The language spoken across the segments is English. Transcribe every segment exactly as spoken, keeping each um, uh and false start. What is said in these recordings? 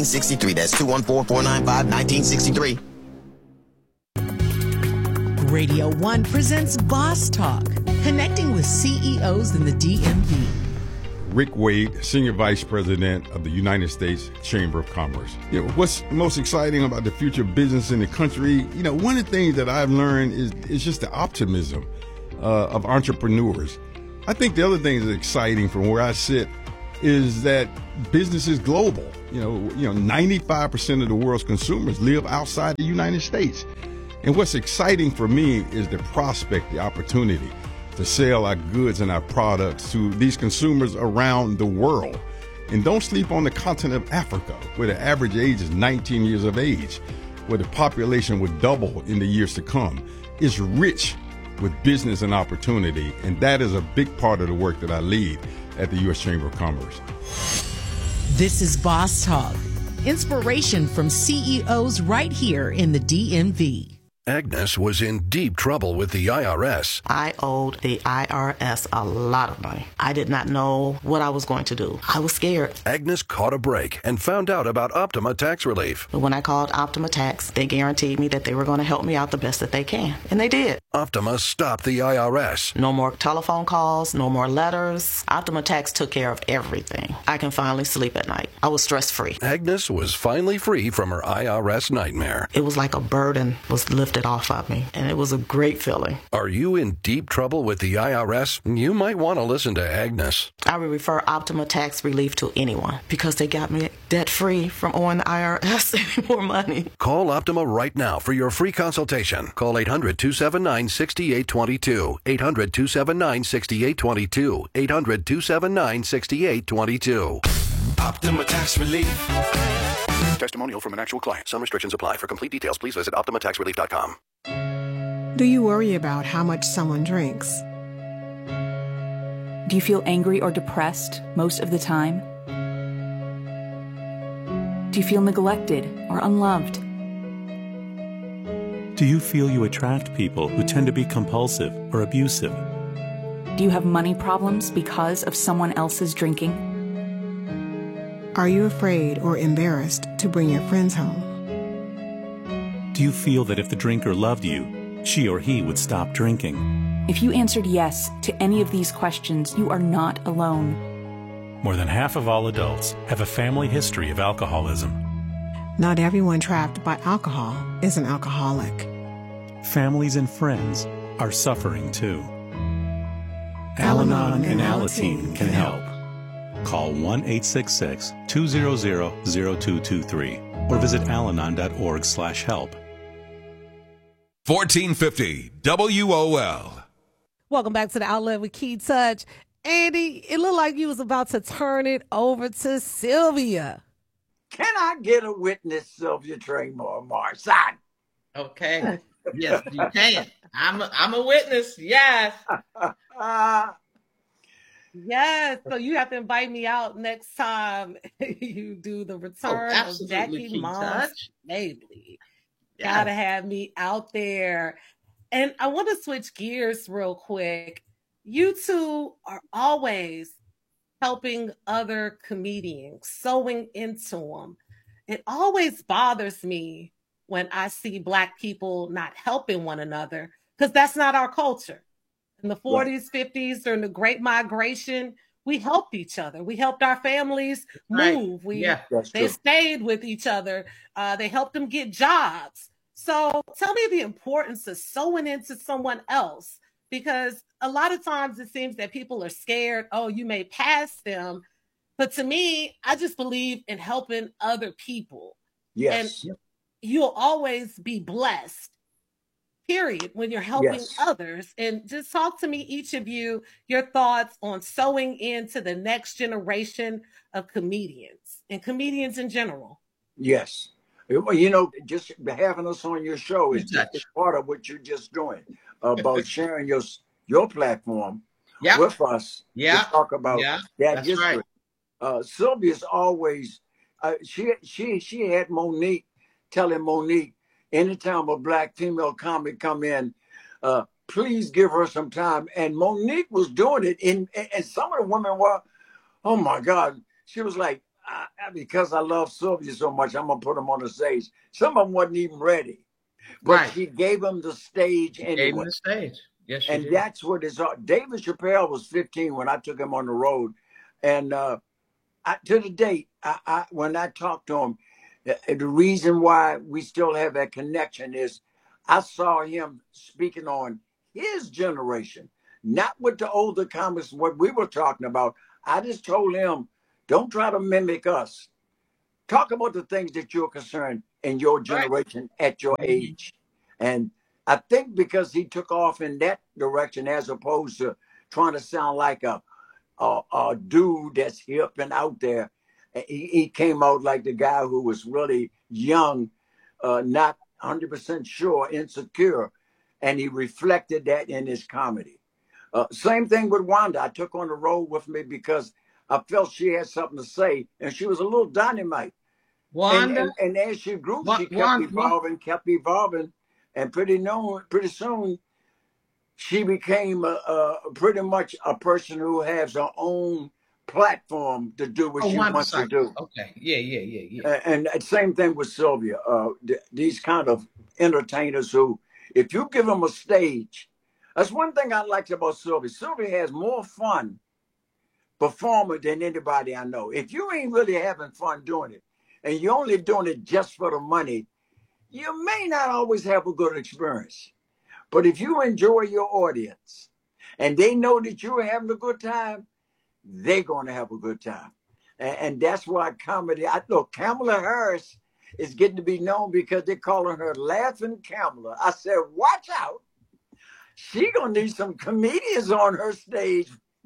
sixty-three. That's two one four, four nine five, one nine six three. Radio One presents Boss Talk, connecting with C E Os in the D M V. Rick Wade, Senior Vice President of the United States Chamber of Commerce. You know, what's most exciting about the future of business in the country? You know, one of the things that I've learned is, is just the optimism uh, of entrepreneurs. I think the other thing that's exciting from where I sit is that business is global. You know, you know, ninety-five percent of the world's consumers live outside the United States. And what's exciting for me is the prospect, the opportunity to sell our goods and our products to these consumers around the world. And don't sleep on the continent of Africa, where the average age is nineteen years of age, where the population would double in the years to come. It's rich with business and opportunity, and that is a big part of the work that I lead at the U S Chamber of Commerce. This is Boss Talk, inspiration from C E Os right here in the D M V. Agnes was in deep trouble with the I R S. I owed the I R S a lot of money. I did not know what I was going to do. I was scared. Agnes caught a break and found out about Optima Tax Relief. But when I called Optima Tax, they guaranteed me that they were going to help me out the best that they can. And they did. Optima stopped the I R S. No more telephone calls, no more letters. Optima Tax took care of everything. I can finally sleep at night. I was stress-free. Agnes was finally free from her I R S nightmare. It was like a burden was lifted off of me, and it was a great feeling. Are you in deep trouble with the I R S? You might want to listen to Agnes. I would refer Optima Tax Relief to anyone because they got me debt-free from owing the I R S any more money. Call Optima right now for your free consultation. Call eight hundred, two seven nine, six eight two two. eight hundred, two seven nine, six eight two two. eight hundred, two seven nine, six eight two two. Optima Tax Relief. Testimonial from an actual client. Some restrictions apply. For complete details, please visit optima tax relief dot com. Do you worry about how much someone drinks? Do you feel angry or depressed most of the time? Do you feel neglected or unloved? Do you feel you attract people who tend to be compulsive or abusive? Do you have money problems because of someone else's drinking? Are you afraid or embarrassed to bring your friends home? Do you feel that if the drinker loved you, she or he would stop drinking? If you answered yes to any of these questions, you are not alone. More than half of all adults have a family history of alcoholism. Not everyone trapped by alcohol is an alcoholic. Families and friends are suffering too. Al-Anon and Alateen can help. Call one eight six six, two zero zero, zero two two three or visit alanon dot org slash help. fourteen fifty W O L. Welcome back to the Outlet with Key Touch. Andy, it looked like you was about to turn it over to Sylvia. Can I get a witness, Sylvia Traymore Marson? Okay. Yes, you can. I'm a, I'm a witness. Yes. Yes, so you have to invite me out next time you do the return oh, of Jackie Mom's Baby. Yes. Gotta have me out there. And I want to switch gears real quick. You two are always helping other comedians, sewing into them. It always bothers me when I see Black people not helping one another because that's not our culture. In the forties, fifties, during the Great Migration, we helped each other. We helped our families move. Right. We yeah, they stayed with each other. Uh, they helped them get jobs. So tell me the importance of sewing into someone else, because a lot of times it seems that people are scared. Oh, you may pass them. But to me, I just believe in helping other people. Yes. And you'll always be blessed. Period, when you're helping yes. others. And just talk to me, each of you, your thoughts on sewing into the next generation of comedians and comedians in general. Yes. You know, just having us on your show is just part of what you're just doing about sharing your your platform yeah. with us yeah. to talk about yeah. that That's history. Right. Uh, Sylvia's always, uh, she, she, she had Monique telling Monique, anytime a Black female comic come in, uh, please give her some time. And Monique was doing it. In, and some of the women were, oh my God. She was like, I, because I love Sylvia so much, I'm gonna put them on the stage. Some of them wasn't even ready, but Right. she gave them the stage She anyway. gave him the stage. Yes, she and did. that's what it's all. David Chappelle was fifteen when I took him on the road, and uh, I, to the date, I, I when I talked to him, the, the reason why we still have that connection is I saw him speaking on his generation, not with the older comics, what we were talking about. I just told him, don't try to mimic us. Talk about the things that you're concerned in your generation right. at your mm-hmm. age. And I think because he took off in that direction as opposed to trying to sound like a a, a dude that's hip and out there, he, he came out like the guy who was really young, uh, not one hundred percent sure, insecure, and he reflected that in his comedy. Uh, same thing with Wanda. I took on the road with me because I felt she had something to say, and she was a little dynamite. Wanda, and, and, and as she grew, Wa- she kept Wanda, evolving, kept evolving, and pretty known, pretty soon, she became a, a pretty much a person who has her own platform to do what oh, she Wanda wants Sykes. to do. Okay, yeah, yeah, yeah, yeah. And, and same thing with Sylvia. Uh, th- these kind of entertainers who, if you give them a stage, that's one thing I liked about Sylvia. Sylvia has more fun performer than anybody I know. If you ain't really having fun doing it, and you're only doing it just for the money, you may not always have a good experience. But if you enjoy your audience and they know that you're having a good time, they're going to have a good time. And, and that's why comedy, I thought Kamala Harris is getting to be known because they're calling her Laughing Kamala. I said, watch out. She going to need some comedians on her stage.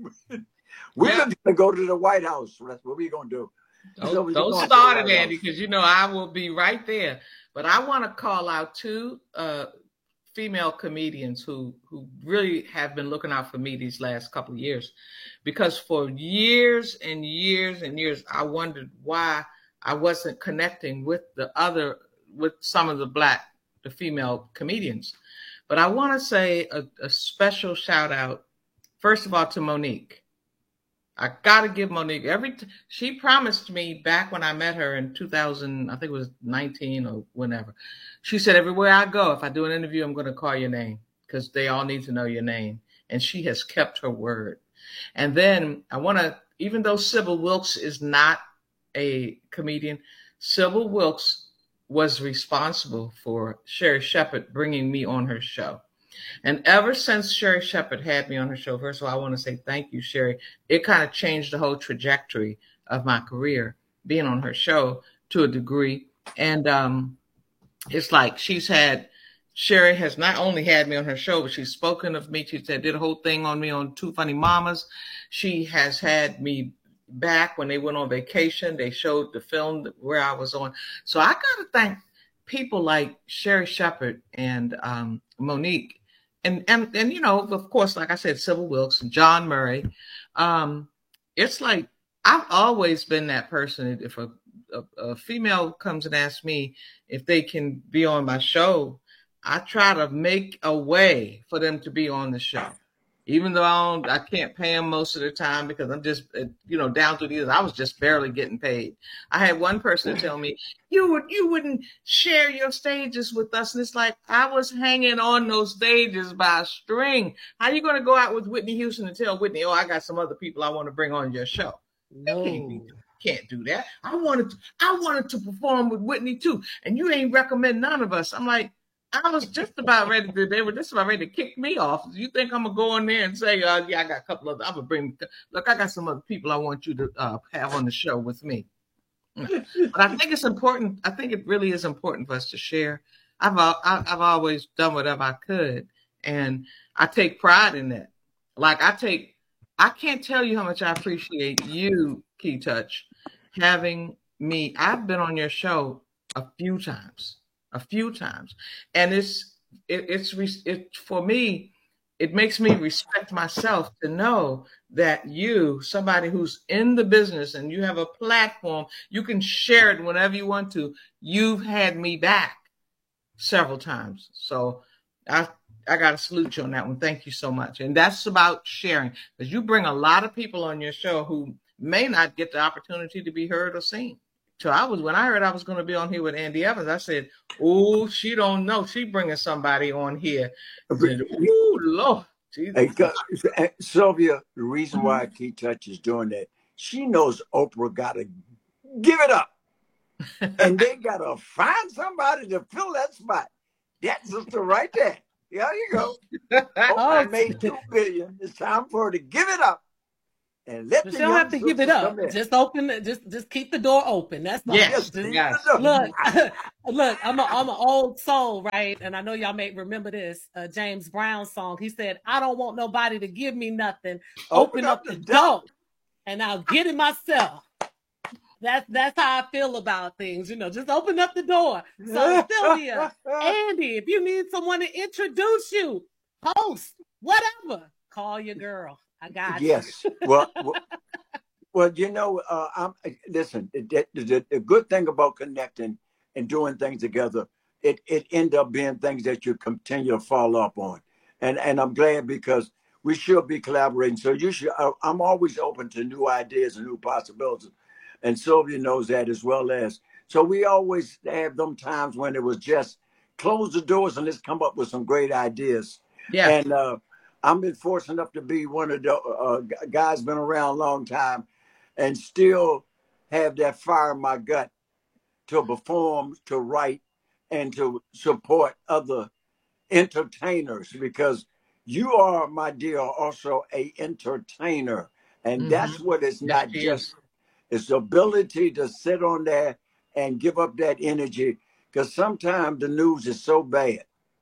We're yeah. going to go to the White House. That's what we're going to do. Don't, so don't start it, Andy, because you know I will be right there. But I want to call out two uh, female comedians who who really have been looking out for me these last couple of years, because for years and years and years I wondered why I wasn't connecting with the other with some of the black the female comedians. But I want to say a, a special shout out first of all to Monique. I gotta give Monique every. T- she promised me back when I met her in two thousand, I think it was nineteen or whenever. She said, everywhere I go, if I do an interview, I'm going to call your name because they all need to know your name. And she has kept her word. And then I want to, even though Sybil Wilkes is not a comedian, Sybil Wilkes was responsible for Sherri Shepherd bringing me on her show. And ever since Sherri Shepherd had me on her show, first of all, I want to say thank you, Sherri. It kind of changed the whole trajectory of my career, being on her show to a degree. And um, it's like she's had, Sherri has not only had me on her show, but she's spoken of me. She said, did a whole thing on me on Two Funny Mamas. She has had me back when they went on vacation. They showed the film where I was on. So I got to thank people like Sherri Shepherd and um, Monique. And, and, and, you know, of course, like I said, Sybil Wilkes and John Murray. Um, it's like I've always been that person. If a, a, a female comes and asks me if they can be on my show, I try to make a way for them to be on the show. Even though I, don't, I can't pay them most of the time because I'm just, you know, down through the years, I was just barely getting paid. I had one person tell me, you would, you wouldn't share your stages with us. And it's like, I was hanging on those stages by a string. How are you going to go out with Whitney Houston and tell Whitney, oh, I got some other people I want to bring on your show? No. You can't, can't do that. I wanted to, I wanted to perform with Whitney too. And you ain't recommend none of us. I'm like, I was just about ready to, they were just about ready to kick me off. You think I'm going to go in there and say, uh, yeah, I got a couple of, I'm going to bring, look, I got some other people I want you to uh, have on the show with me. But I think it's important. I think it really is important for us to share. I've, I've always done whatever I could. And I take pride in that. Like I take, I can't tell you how much I appreciate you, Key Touch, having me. I've been on your show a few times. A few times. And it's, it, it's, it, for me, it makes me respect myself to know that you, somebody who's in the business and you have a platform, you can share it whenever you want to. You've had me back several times. So I, I got to salute you on that one. Thank you so much. And that's about sharing, because you bring a lot of people on your show who may not get the opportunity to be heard or seen. So I was, when I heard I was going to be on here with Andy Evans, I said, "Oh, she don't know. She bringing somebody on here." Ooh, Lord. Hey, Sylvia, the reason why Key Touch is doing that, she knows Oprah got to give it up. And they got to find somebody to fill that spot. That's just right there. There you go. Oprah made two billion dollars. It's time for her to give it up. And let but the you don't have to give it up. Just open it. Just just keep the door open. That's all. Yes. Just, yes. Look, look. I'm a I'm an old soul, right? And I know y'all may remember this uh, James Brown song. He said, "I don't want nobody to give me nothing. Open, open up, up the door, door, and I'll get it myself." That's that's how I feel about things. You know, just open up the door. So Sylvia, Andy, if you need someone to introduce you, host, whatever, call your girl. I got yes. you. Yes. Well, well, well, you know, uh, I'm listen. The, the, the good thing about connecting and doing things together, it it end up being things that you continue to follow up on, and and I'm glad because we should be collaborating. So you should. I, I'm always open to new ideas and new possibilities, and Sylvia knows that as well as. So we always have them times when it was just close the doors and let's come up with some great ideas. Yeah. And. Uh, I've been fortunate enough to be one of the uh, guys been around a long time and still have that fire in my gut to perform, to write, and to support other entertainers because you are, my dear, also a entertainer. And mm-hmm. that's what it's yes, not just. Is. It's the ability to sit on there and give up that energy because sometimes the news is so bad.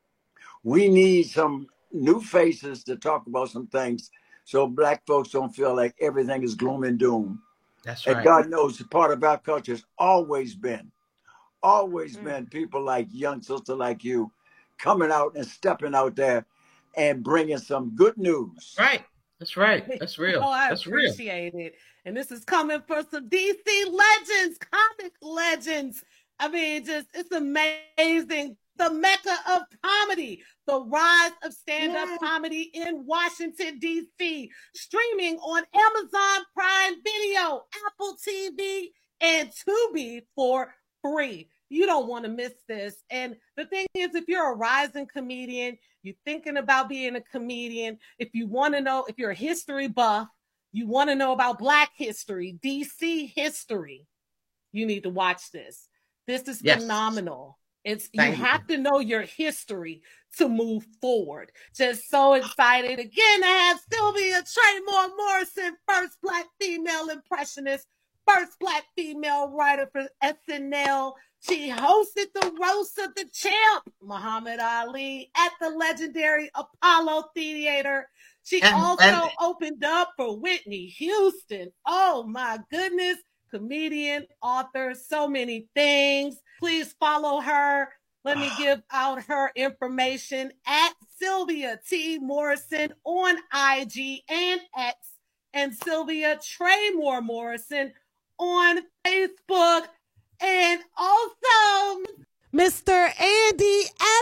We need some new faces to talk about some things so Black folks don't feel like everything is gloom and doom. That's right. And God knows part of our culture has always been, always mm. been people like young sister like you coming out and stepping out there and bringing some good news. Right. That's right. That's real. Oh, I That's appreciate real. it. And this is coming from some D C legends, comic legends. I mean, just it's amazing. The Mecca of comedy, the rise of stand-up yeah. comedy in Washington, D C, streaming on Amazon Prime Video, Apple T V, and Tubi for free. You don't want to miss this. And the thing is, if you're a rising comedian, you're thinking about being a comedian, if you want to know, if you're a history buff, you want to know about Black history, D C history, you need to watch this. This is yes. phenomenal. It's Thank you have you. to know your history to move forward. Just so excited again to have Sylvia Traymore Morrison, first Black female impressionist, first Black female writer for S N L. She hosted the roast of the champ, Muhammad Ali, at the legendary Apollo Theater. She and, also and, opened up for Whitney Houston. Oh my goodness. Comedian, author, so many things. Please follow her. Let me give out her information at Sylvia T. Morrison on I G and X, and Sylvia Traymore Morrison on Facebook, and also Mister Andy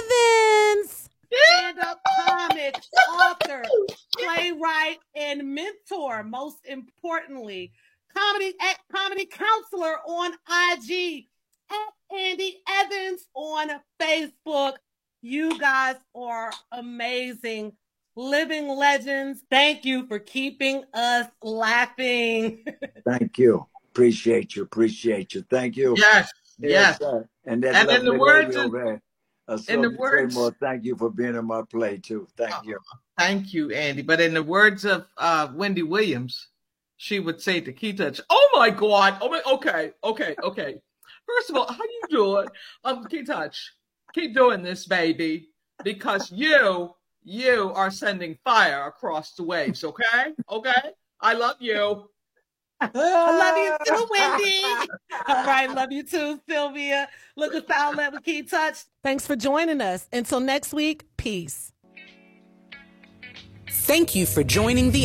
Evans, stand-up comic, author, playwright, and mentor. Most importantly, comedy at comedy counselor on I G, at Andy Evans on Facebook. You guys are amazing, living legends. Thank you for keeping us laughing. Thank you. Appreciate you. Appreciate you. Thank you. Yes. Yes. yes. Uh, and that and in the words of, there, uh, in the words, more, thank you for being in my play too. Thank oh, you. Thank you, Andy. But in the words of uh, Wendy Williams, she would say to Key Touch, "Oh my God! Oh my, okay, okay, okay. First of all, how you doing? Um, Key Touch, keep doing this, baby, because you, you are sending fire across the waves. Okay, okay. I love you. I love you too, Wendy. All right, love you too, Sylvia. Look at Outlet with Key Touch. Thanks for joining us. Until next week, peace. Thank you for joining the